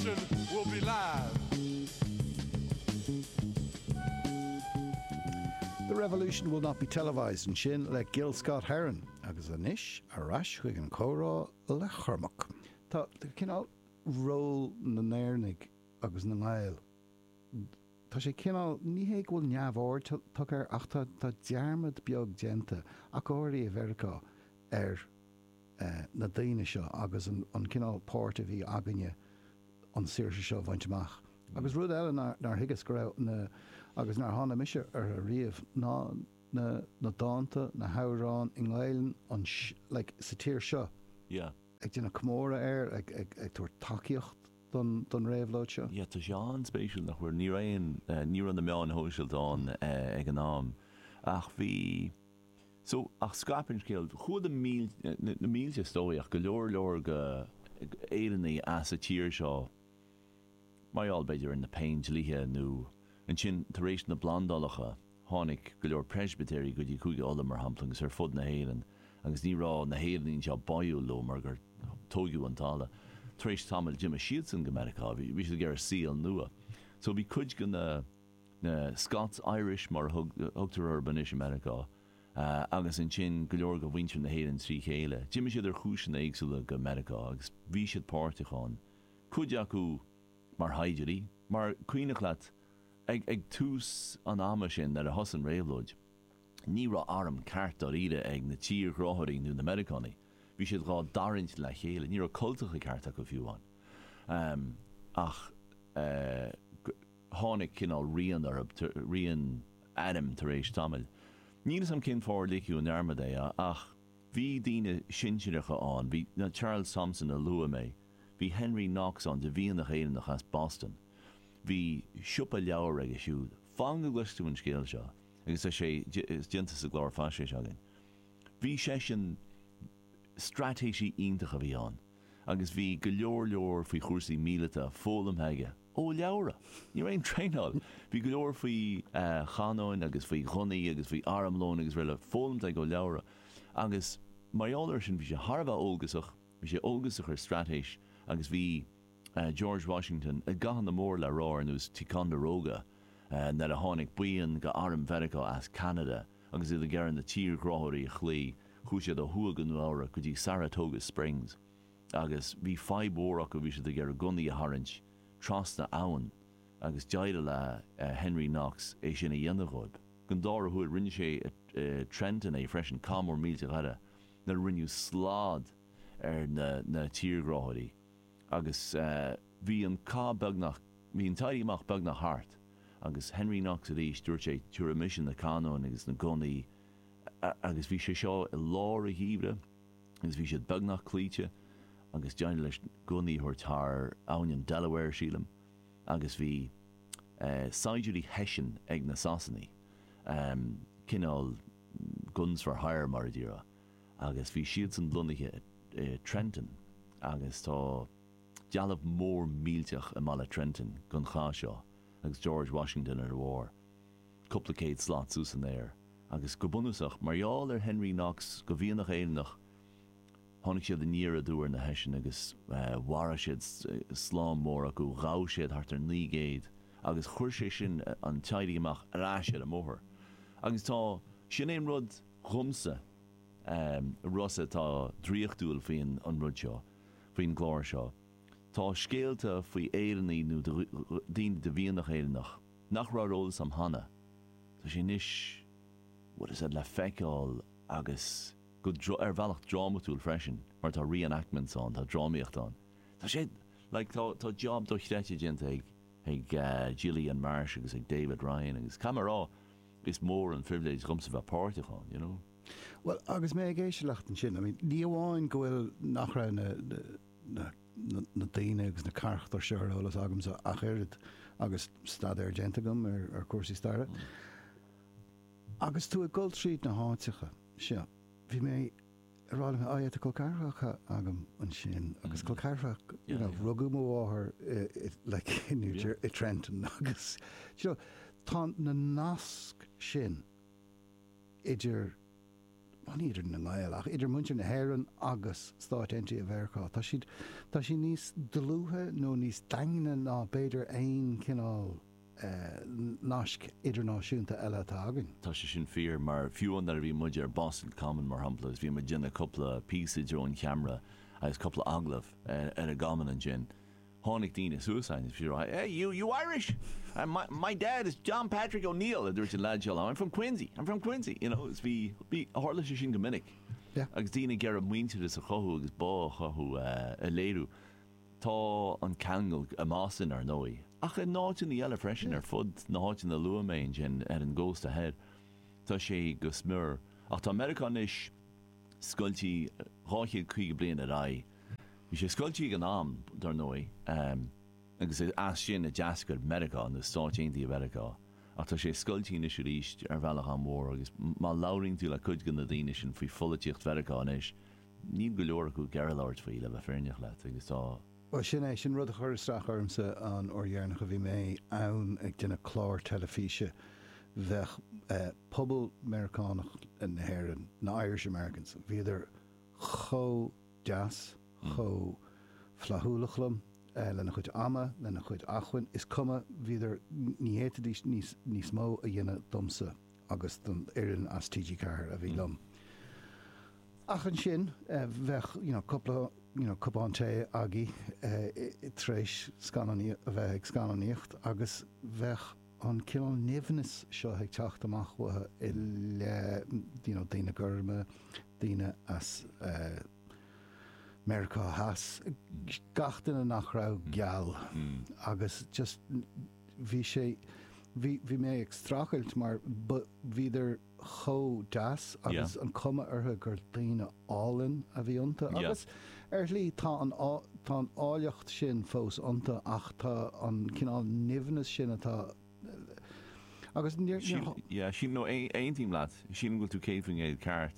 revolution will be live. The revolution will not be televised in sin le Gil Scott Heron agus anish arash chuig an chórá le chormach. Tá cinál ról na nairnig agus na ngail. Tá sé cinál ní hé bhfuil neamhór tugar ach tá dearmad beag genta ach óirí a bhericá na daine seo agus an cinál páirt a bhí aganne an saoirse seo bhaintteach. Agus rud eile nar higas go raibh agus nar hána mise ar a riamh na dáanta na hárán in gáilen an sa tír seo. Ag duna cmóra ag tuair takeíocht don réamhlóid seo. Tá seán spéisiúil nach chuir ní an na meán hóisiiltáin ag an nám ach bhí so ach scapin céil chuad na mílte stóíach go leor go éannaí as a tír seo maiall beidir in na peint lithe nó an sin tar éis na blandálacha tháinig go leor presbytérí go dtí chuige ala mar hamplangus ar fud na héireann agus ní rá na héireann seo baú lo mar gur tógiú an tála tar éis tamil Jim Shields go America bhí sé gur síl nua. So bhí cuid go na Scots-Irish mar thugtar urban is America agus an sin go leor go bhaintear na héireann trí chéile. Jim siad ar chúis na éagsúla go America agus bhí siad páirteáin. Cuid acu mar haidirí, mar cuioinech leat ag tús an ama sin ar a hosan réamhlóid. Ní rá arm ceart ar ide ag na tír gráthairí nó na Americaní. Bhí siad rá darint le chéile, ní rá cultacha ceart go fiúháin. Ach tháinig cinál rian Adam tar éis tamil. Nílas am cin fáir liciú an armadé ach bhí daoine sinseiricha an, bhí na Charles Thompson a lua mé, bhí Henry Knox an de bhíon na chéile nach as Boston. Bhí siúpa leabhar ag siúd. Fáing go gluistú an scéal seo, agus sé is dinta sa glár fáisé agin. Bhí sé sin stratéisi iontacha bhí an, agus bhí go leor faoi chúrsaí míleta fólam heige. Ó leabhra, ní raon tréáil. Bhí go leor faoi chanáin agus faoi chonaí agus faoi aramlón agus riile fólamta go leabhra. Agus maiáir sin bhí sé Harbh ógasach, bhí sé ógasach ar stratéis agus bhí George Washington a gahan na mór le rá nus Ticonderoga na a tháinig buíon go arm Verica as Canada agus i gearan na tír gráthairí a chlí chúisiad a thuagan ára go dtí Saratoga Springs agus bhí fáibóra go bhí sé de gur gunaí a tharint tras na abhainn agus deide le Henry Knox é sin a dhéanamhóid. Gon dára thuaid rinne sé Trenton é freisin cámór mílte gada na rinneú slád ar na tír gráthairí. Agus bhí an bhí an taidíach bag na hart agus Henry Knox a ríis dúirt sé túair mission na canón agus na gunaí agus bhí sé seo i lár a híomre agus bhí siad bag nach clíte agus deanna leis gunaí thuirtar ann Delaware sílam agus bhí saidiúí heisin ag na Sasannaí cinál guns for hire mar a dtíra agus bhí siad san blunithe Trenton agus tá dealamh mór mílteach amala Trenton gon chá seo agus George Washington ar bhór. Cupplacéid slát sús an éir agus go bunúsach marall ar Henry Knox go bhíon nach éanach tháinig siad a níor a dúir na heisin agus mhara siad slán mór acu rá siad thart ar 9 agus chuir sé sin an taidí amach rá siad a móthir. Agus tá sin éon rud chumsa rosa tá dríochtúil faoin an rud seo, faoin glár seo. Tá scéalta faoi éireannaí nó daoine de bhíon nach éireannach nach rárólas am hana. Tá sé níos le feiceáil agus go ar bhealach drámatúil freisin mar tá reenactments an, tá drámaíocht an. Tá sé tá job do chréite génta ag Gillian Marsh agus ag David Ryan agus camerará is mór an privilege gomsa bheith páirteáin, you know? Well, agus mé géisi leachtain sin, ní amháin go bhfuil nach ra na daine agus na carcht ar seoirolalas agam sa achéad agus stad ar gentagam ar cuasaí starra. Agus tú a Gold Street na háiticha seo. Bhí mé rála mé áiad a colcarfacha agam an sin agus colcarfach rugú mháthir i Trenton agus tá na nasc sin idir idir na gáilach, idir muintir na héireann agus Stáit Aontaithe Mheiriceá. Tá sí níos dlúthe nó níos daingna ná beidir aon cinál nasc idirnáisiúnta eile tá agan. Tá sé sin fear mar fiúan ar bhí muidir Boston Common mar hamplas, bhí muid gin a couple of pieces on camera agus couple of aglah ar a gaman an gin. Hánig Dina suicide if you're right. Hey, you Irish? My dad is John Patrick O'Neill. There's a lad I'm from Quincy. You know, it's be Harless sin Dominic. Yeah. Agus Dina ger muinte is a chohu agus ba chohu a leru. Tá an kangel a masin ar noi. Ach a náit in the yellow freshen ar fud náit in the lua mange and an ghost ahead. Tá sé go smur. Ach tá Americanish skulti ráchiad chuig blian a rai. Bhí sé scoiltí an am dar nói agus as sin a deascair America na Stáit Aontaithe Mheiriceá ach tá sé scoiltí na sé ríist ar bhealach an mór agus má labhraíonn tú le cuid gan na daine sin faoi follatíocht Mheiriceá inis níl go leor acu gearláirt faoi le bheith fearneach le agus tá sin rud a chuir isteach ormsa an orhearnach a bhí mé ann ag duna chlár telefíse bheith pobl Americánach in na hhéireann na Irish Americans bhíidir cho jazz cho flahúlachlam lena chuid ama lena chuid achhain is cuma bhíidir níhétadís níos mó a dhéine domsa agus don éireann as TG Carr a bhí lom. Achan sin bheith cupán té agé tréis a bheith ag scannaíocht agus bheith an cinan nimhnas seo ag teacht amach wathe i le daoine gurma daoine as America has gachtain nach rá geall agus just bhí mé ag strachailt mar bhíidir cho das agus an cuma artha gur daoine álainn a bhí ionta agus lí tá an áileacht sin fós ionta ach tá an cinál nimhnas sin atá agus sin nó aon tím leat sin go tú céifing é ceart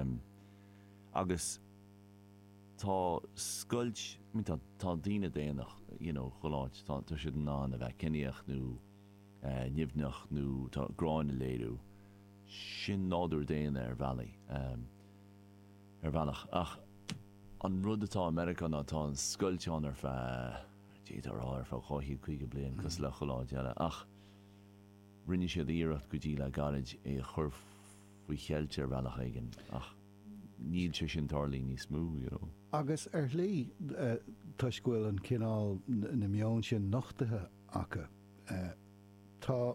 agus tá scoilt tá daine déanach choláid tá si ná a bheith cineach nó nimhnach nó tá gráinna léadú sin náidir déana ar bhealaí ar bhealach ach an rud atá America ná tá an scoilteán ar ar fá choithí chuige blian cos le choláid eile ach rinne siad iirecht go dtí le garid é chur faoi cheilte ar bhealach aigen ach níl sé sin tarlaí níos smú, Agus lí tuisgúil an cinál na meán sin nachtathe acha. Tá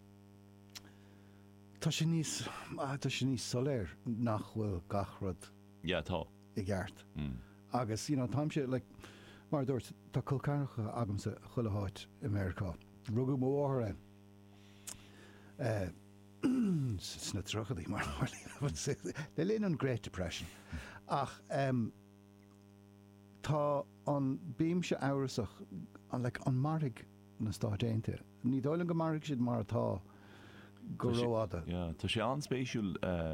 sin níos soléir nach bhfuil gachrad tá i gceart. Agus táim sé mar dúirt tá culcánacha agamsa chuileáid Americá. Rugú mórthain. Sna trochadaí mar le líon an Great Depression ach tá an bíimse áirasach an marigh na Stáit Aontaithe ní dóilm go marigh siad mar atá go róáda tá sé anspéisiúil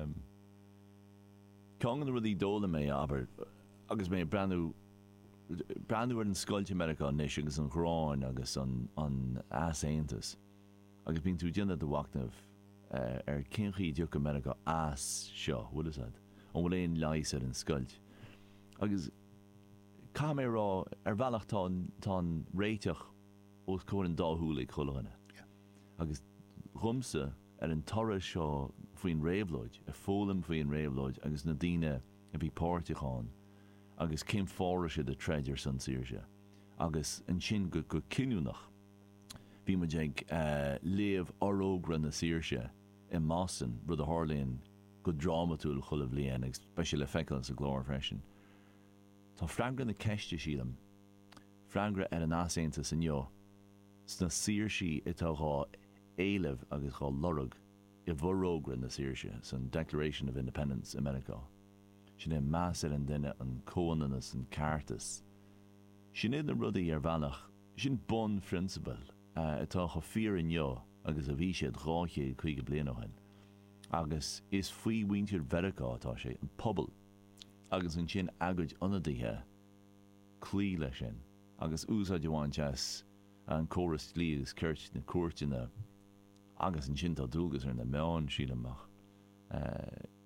ceangan rudí dóla mé aber agus mé breanú ar an scoilte America níos agus an chráin agus an as Aontas agus bíonn tú déanana do bhachtnamh ar cinchaí deoch America as seo bhfuil is an bhfuil éon leis ar an scoilt agus cá mé rá ar bhealach tá réiteach ó chur an dáthúlaigh chulaghine agus chumsa ar an torra seo faoin réabhlóid a fólam faoin réabhlóid agus na daine a bhí páirteáin agus céim fára siad a treidir san síirse agus an sin go cinúnach bhí mu ag léamh orógra na síirse i Mástin rud a Harlaíonn go drámatúil chulah blian ag speisial effects a glór freisin. Tá freangra na ceiste sílam, freangra ar an as Aontas san jo, sna síirse itáá éileh agus chá lorug i bhrógra na síirse san Declaration of Independence America. Sin é meas ar an duine an cóananas an cartas. Sin iad na rudaí ar bhealach, sin bon principle atá go fíor in jo agus a bhí siad ráchéad chuige blianachain. Agus is faoi bhaintear Mheiriceá atá sé an pobl agus an sin agaid ionadaithe clí lei sin agus úsáid amháin teas an choras lí agus ceirt na cuairteanna agus an sin tá dúgus ar na meáin siad amach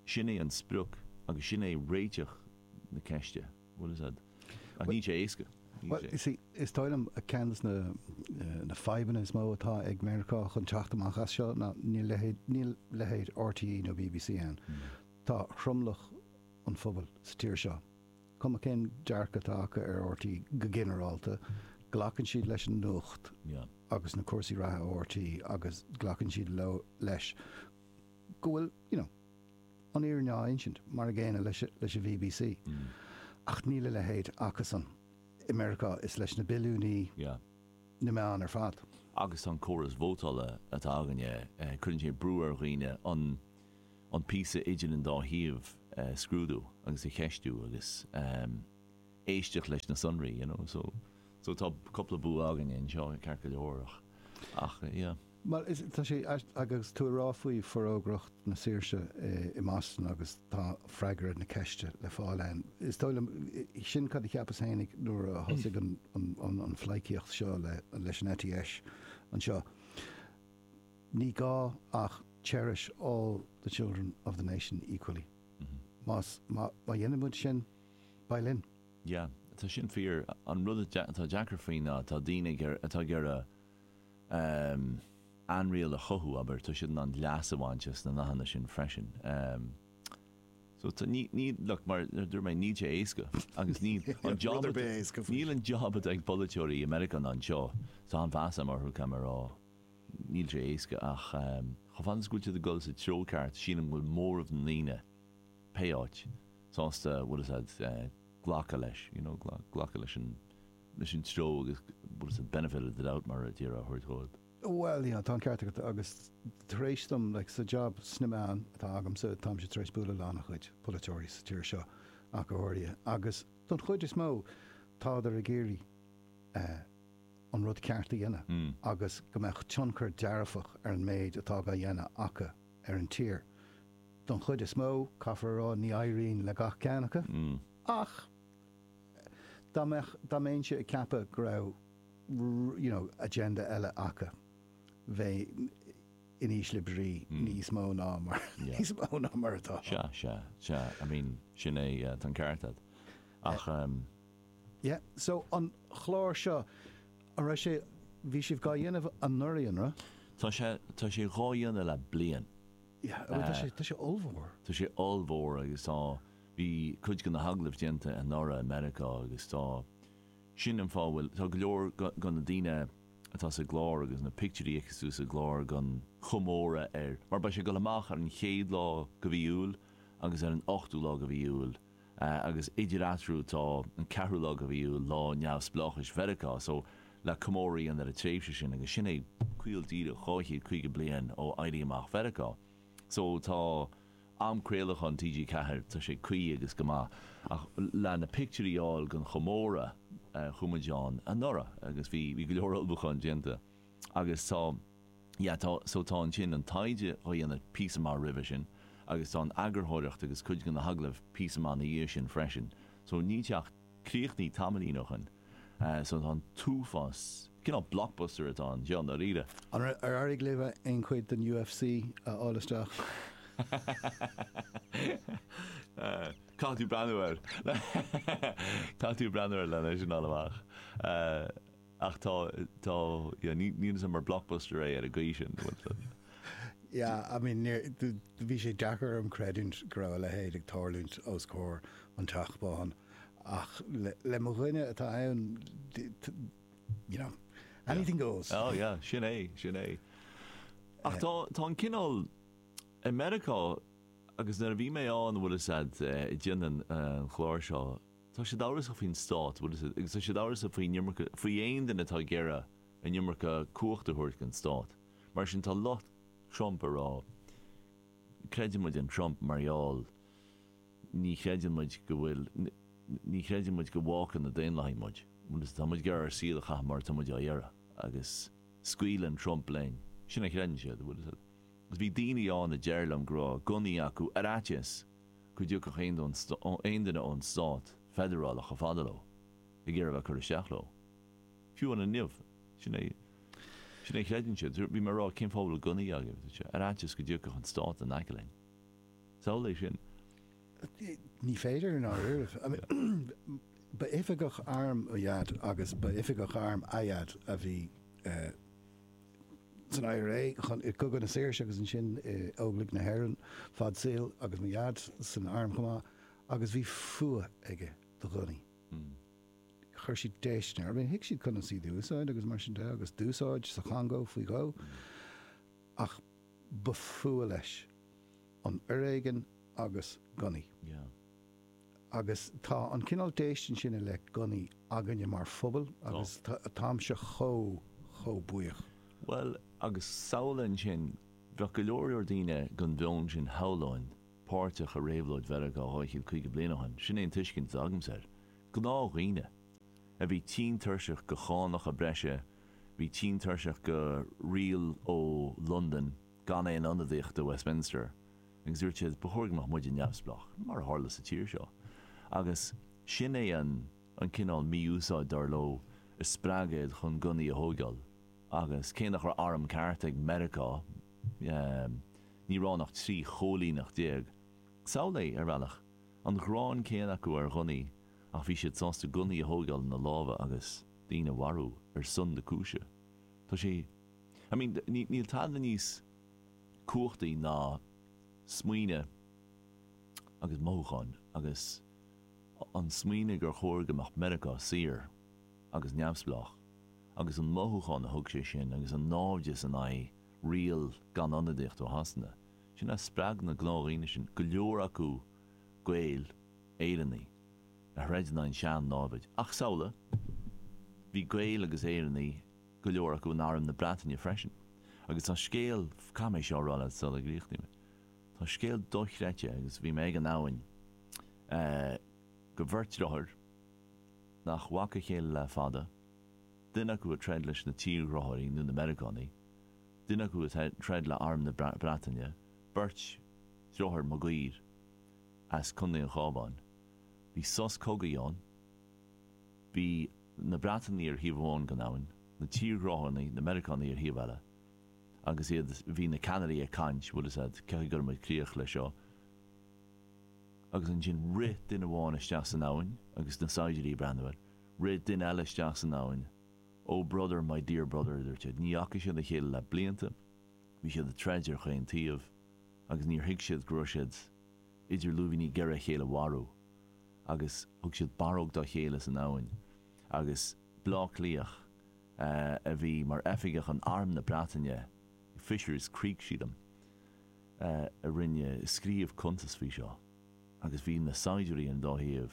sinné an spruk agus sinné réiteach na ceiste. What is that? A ní sé éasca. Well, you see, is táilm a ceannas na faiban is mó atá ag America chun teachtamach as seo na níl lehéad RTE nó BBC an. Tá chrumlach an phobal sa tír seo. Cum a cén dearcha tácha ar RTE go generalta, ghlachann siad leis an nuacht agus na cuasaí ratha RTE agus ghlachann siad leis go bhfuil, an iarná ancient mar a ggéine leis a BBC. Ach níl lehéad achas an America is leis na bilúní na meán ar fad. Agus an choras vótála atá aganne chun sé breúar riine an písa idir an dá híomh scrúdú agus I cheistú agus éisteach leis na sunraí, so tá coppla bú agan in seo cearca leorach. Ach, Well, tá sé agus tú ráfuí forógracht na síirse I Maston agus tá freigar na ceiste le fáilein. Is tóilm sin cad I cheappas hénig nuair a thosaigh an fleiciíocht seo leis an ETS an seo. Ní gá ach cherish all the children of the nation equally. Mas má dhéanamid sin bailinn. Yeah, tá sin fear an rud tá Jackar faoine tá daine atá gur anrial a chothú aber tá sin an leasahhaintes na nachanna sin freisin. So tá ní look mar dur mé ní sé éasca agus ní an job níl an job ag politeoirí American an seo tá an bheasa mar thu camerará níl sé éasca ach chofan sgúilte de gul sa trócart sílam bhfuil mór of an líne péáit sásta what is that ghlacha leis ghlacha leis an tró agus what is the benefit of the doubt mar a dtíar a thuirtóid. Well, tá ceartta agus tréistom le sa job snimeán atá agam sa tam sé tréis búla lánach chuid politeoirí sa tíir seo a go háirithe agus don chuid is mó tá ar a géirí an rud ceartta dhéine agus go meach tionchar dearfach ar an méid atá go dhéine acha ar an tír. Don chuid is mó cafarrá ní éiríonn le gach ceannacha ach dá méon sé ceappa go raibh agenda eile acha bheith iníos librí níos mó ná mar níos mó ná mar atá. Se, I mean, sin é tan ceartad. Ach, yeah, so an chlár seo, a raibh sé, bhí sibh gá dhéanamh an nuiríon, ra? Tá sé gá dhéanamh le blian. Tá sé olmhór. Tá sé olmhór agus tá bhí chuid go na haglah dianta an Norra America agus tá sin an fáhfuil tá go leor gan na daine atá sa glár agus na picturí échasú sa glár gan chomóra mar ba sé go amach ar an chéad lá go bhí úl agus ar an 8ú lá go bhí úl agus idir atrú tá an 4ú lá go bhí úl lá neamh splachas Verica so le chomóraí an ar a tréimhse sin agus sin é cuiiltíre cháithíad chuige blian ó éirí amach Verica so tá amcréalach an TG4 tá sé cuí agus go maith ach le na picturíáil gan chomóra chumaidán an Norra agus bhí go leor olbúchan dianta agus tá an sin an taide ó dhéanana písamá ribh sin agus tá an agurthóireacht agus chuid gan na haglah písamá na dhé sin freisin so níteach críochnaí tamilí nachan so tá an túfas cin blockbuster atá an John na riide. Ar airigh léibh ein chuid den UFC álasteach. Catú Brandwer le national amach ach tá ní sem mar blockbuster é ar a gaiisi sin. Yeah, I mean bhí sé Jackar an creidúint go raibh le héad ag tárlúint os cór an teachbáin ach le mo ghuiine atá ann anything goes. Oh yeah, sin é. Ach tá an cinál America agus na bhí mé an bhfuil sad I dhéanaan chláir seo tá sé dáras a faoin stát agus tá sé dáras a faoin nimmarcha faoi aon den atá gcéire a nimmarcha cuachta thuirt an stát mar sin tá lot Trump ará creidir muid an Trump marall ní creidir muid go bháchan na déonlaí muid tá muid gur ar sílacha mar tá muid a dhearra agus scuileann Trump léin sinna chreidir siad bhfuil sad gus bhí daoine an na deirlam grá gunaí acu aráteas go dú go chéin aon duine ón stát federal a chofadaló I ggéirbh chu seachló. Fiú an nimh sin é chreidir siad bhí mar rá cin fábhfuil gunaí agah aráteas go dú go an stát an aiceling. Saoil é sin. Ní féidir an áir. Ba ifigach arm a iad agus ba ifigach arm a iad a bhí san IRA i cogan na séir agus an sin óglaigh na hhéireann fad síl agus mi iad san arm chumá agus bhí fua aige do ghunaí. Chuir si déisne, bhíon hiic siad chuna sí dúsáid agus mar sin de agus dúsáid sa changó faoi go ach ba fua leis an aigen agus gunaí. Agus tá an cinál déistin sinna le gunaí aganne mar phobal agus tám se cho buíoch. Well, agus saolann sin bheith go leor daoine gon bheonn sin haáin páirteach a réhlóid bhera go háithíil chuige blianahan, sin éon tuiscint agam sé. Go ná riine, a bhí tí tuirseach go chánach a breise, bhí tí tuirseach go rial ó London, gan éon anadíocht do Westminster, agus dúirt siad bethórgamach muid in neamsblach, mar hála sa tíir seo. Agus sin é an cinál míúsáid dar lo is sprágéid chun gunaí a thógáil. Agus céannach ar arm ceart ag America, ní ránach trí cholí nach déag. Saoil é ar bhealach, an ghrán céannach go ar gunaí ach bhí siad sásta gunaí a thógáil na lábha agus daoine warú ar sun de cúise. Tá sé, níl táda níos cuachtaí ná smaoine agus móchan agus an smaoine gur chóirgamach America sír agus neamsblach agus an móchan a thug sé sin agus an náide san é rial gan anadíocht ó hasanna. Sin a sprág na gláíine sin go leor acu gael éireannaí a hreidirnain sean nábhaid. Ach saola, bhí gael agus éireannaí go leor acu an áram na Bretagne freisin. Agus tá scéal caméis seo rála sa a gríochtaí. Tá scéal dochreite agus bhí méid an áhain go bhirtráthir nach wacha chéile le fada, duine go a treid leis na tír-ráthairí nó na Americaní, duine go a treid le arm na Bretagne, beirt tráthir mo gaoir as chundaí an chábáin. Bhí sos cogaíán, bhí na Bretaní ar híomháin go náhain, na tír-ráthairí na Americaní ar híomhheile, agus iad bhí na Canarí a caint bhfuil is ceithigh gur muid críoch le seo. Agus an sin rit duine bháin isteach san áhain, agus na Sáidirí brandhfuil, rit duine eile isteach san áhain. Oh brother, my dear brother, dúirte, ní acha siad a chéile le blianta, bhí siad a treidir chuin tíomh, agus níor hiic siad gro siad idir luhíní geire chéile warú, agus thug siad baróg do chéile san áhain, agus blách líoch a bhí mar efigach an arm na Bretagne, Fisher's Creek siadam, a rinne scríomh contas bhí seo, agus bhí na Sáidirí an dóthaíomh,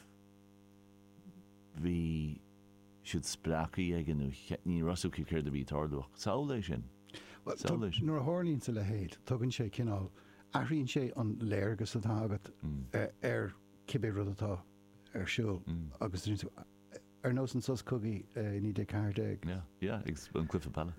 bhí siad sprácaí ag nó ní rasú céir a bhí tarlúach. Saoil é sin. Nuair a thorlíonn sa le héad, tugann sé cinál aithríonn sé an léirgus atá agat ar cibé rud atá ar siúil agus ar nó an sos cogaí ní de cairdeag. An Clifa Pala.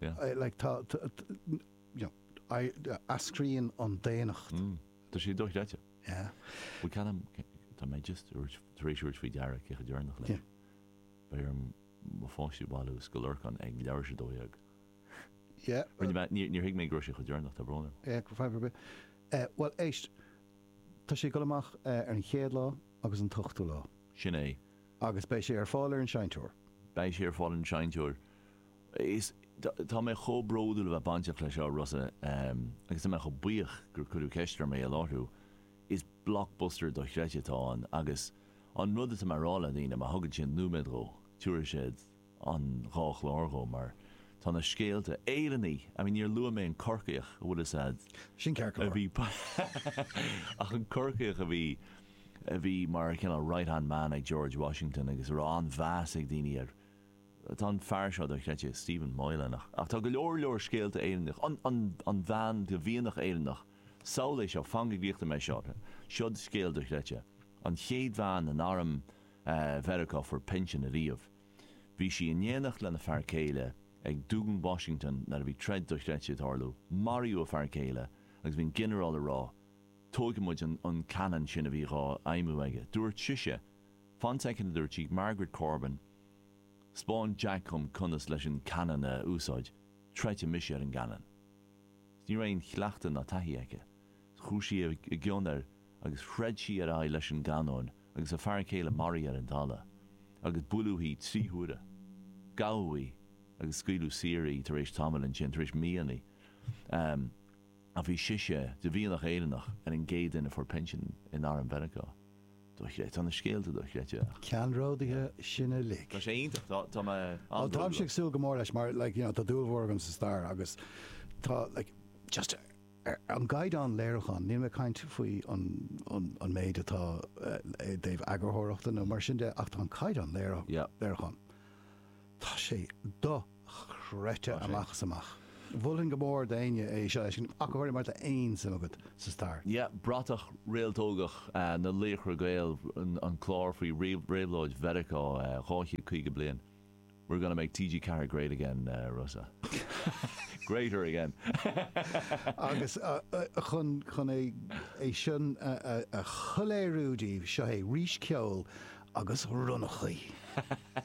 Ascríonn an déanacht. Tá sé dóchreite. Bhí canam tá méid just réisiúirt faoi deara ché dearnach le. Beir má fáisiú bhú scolarchan ag leabhar sé dóag. Níor hiic mé groisi chu dearnach a brona. Go fáibhar be. Well, éist, tá sé go amach ar an chéad lá agus an tuchtú lá. Sin é. Agus bei sé ar fáil ar an seinteoir. Bei sé ar fáil an seinteoir. Tá mé chobródú le bheith banteach le seo rosa, agus tá mé cho buíoch gur chuú ceistar mé a láthú, is blockbuster do chreitetá agus an rud a marrála daoine a thugad sin númedró, túir siad an rách lárgó, mar tá na scéalte éireannaí, níor lua mé an corcaíoch a bhfuil said. Sin cearcóir. Ach an corcaíoch a bhí mar cinál right-hand man ag George Washington agus rá an bheas ag daoine ar tá an fear seo do chreite Stephen Moylan ach tá go leor scéalte éireannach an bhean go bhíonach éireannach saoil é seo fangigríochta mé seo siod scéal do chreite an chéad bhean an arm Verica for pension a riamh. Bhí si in dhéanach le na fear céile ag dúgan Washington nar bhí treid do chreite tarlú Mario a fear céile agus bhín general a rá tógamid an canan sin a bhí rá aimimú aige. Dúirt siise fantecin dúirt si Margaret Corbyn spáin Jack chum conas leis an canan a úsáid treite mis ar an ganan. Ní raon chleachta na taithí aice. chúsí a gcionar agus shred sí ar ai leis an ganón agus a fear céile marí ar an dala agus bulúhí tríthúra gaí agus scuilú síí tar éis tamil an sin tar éis míanaí a bhí siise de bhíonach éilenach ar an géad in for pension in ar an Benacha. Dúchréit an na scéalta dúchréite. Cean ródaithe sinna lig. Tá sé ionintach tá Tá sé súil go mór leis mar tá dúlhórgan sa star agus tá just an gaiid an léirechan ní me caiint faoi an méid atá Dave agurthóireachta nó mar sin de ach tá an caiid an léirechan. Tá sé do chréite amachchas amach. Bhfuiln go mór daine é seo sin achhair mar aon san agad sa star. Ja, bratach réaltógach na léchar gael an chlár faoi réabhlóid Verica cháiche chuige blian. We're going to make TG Carragher great again, Rosa. Greater again. Agus chun é sin a choléirúdí seo é rís ceol agus runnachaí.